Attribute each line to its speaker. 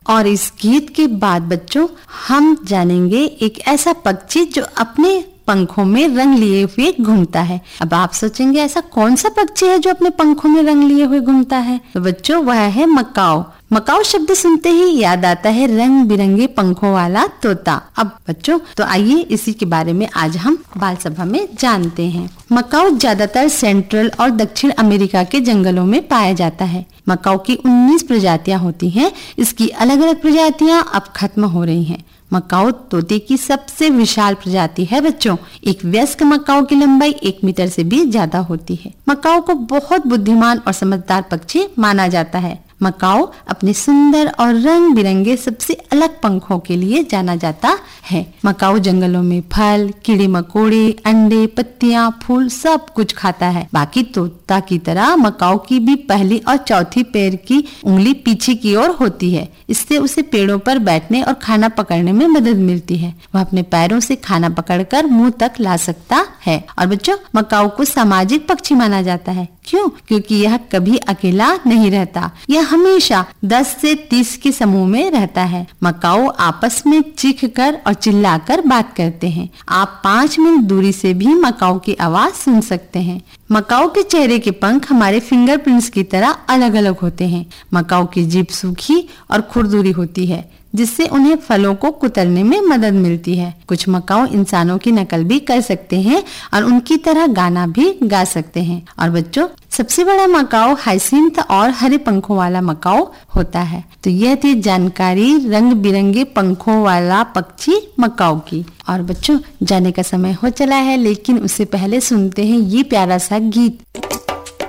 Speaker 1: और इस गीत के बाद बच्चों हम जानेंगे एक ऐसा पक्षी जो अपने पंखों में रंग लिए हुए घूमता है। अब आप सोचेंगे ऐसा कौन सा पक्षी है जो अपने पंखों में रंग लिए हुए घूमता है? तो बच्चों वह है मकाओ। मकाओ शब्द सुनते ही याद आता है रंग बिरंगे पंखों वाला तोता। अब बच्चों तो आइए इसी के बारे में आज हम बाल सभा में जानते हैं। मकाओ ज्यादातर सेंट्रल और दक्षिण अमेरिका के जंगलों में पाया जाता है। मकाओ की 19 प्रजातियां होती हैं। इसकी अलग अलग प्रजातियां अब खत्म हो रही हैं। मकाओ तोते की सबसे विशाल प्रजाति है बच्चों। एक वयस्क मकाओ की लंबाई 1 मीटर से भी ज्यादा होती है। मकाओ को बहुत बुद्धिमान और समझदार पक्षी माना जाता है। मकाओ अपने सुंदर और रंग बिरंगे सबसे अलग पंखों के लिए जाना जाता है। मकाओ जंगलों में फल, कीड़े मकोड़े, अंडे, पत्तियां, फूल सब कुछ खाता है। बाकी तोता की तरह मकाओ की भी पहली और चौथी पैर की उंगली पीछे की ओर होती है। इससे उसे पेड़ों पर बैठने और खाना पकड़ने में मदद मिलती है। वह अपने पैरों से खाना पकड़कर मुंह तक ला सकता है। और बच्चों मकाओ को सामाजिक पक्षी माना जाता है। क्यों? क्योंकि यह कभी अकेला नहीं रहता। यह हमेशा 10 से 30 के समूह में रहता है। मकाओ आपस में चीखकर और चिल्लाकर बात करते हैं। आप 5 मील दूरी से भी मकाओ की आवाज सुन सकते हैं। मकाओ के चेहरे के पंख हमारे फिंगरप्रिंट्स की तरह अलग अलग होते हैं। मकाओ की जीभ सूखी और खुरदुरी होती है, जिससे उन्हें फलों को कुतरने में मदद मिलती है। कुछ मकाओ इंसानों की नकल भी कर सकते हैं और उनकी तरह गाना भी गा सकते हैं। और बच्चों सबसे बड़ा मकाओ हाइसिंथ और हरे पंखों वाला मकाओ होता है। तो यह थी जानकारी रंग बिरंगे पंखों वाला पक्षी मकाओ की। और बच्चों जाने का समय हो चला है, लेकिन उससे पहले सुनते हैं ये प्यारा सा गीत।